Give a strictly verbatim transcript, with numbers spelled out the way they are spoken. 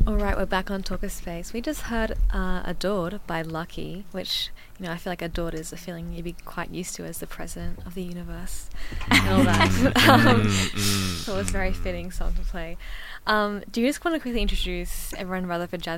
All right, we're back on Talker Space. We just heard uh, Adored by Lucky, which, you know, I feel like adored is a feeling you'd be quite used to as the president of the universe and all that. um, so it was a very fitting song to play. Um, do you just want to quickly introduce everyone rather for Jazz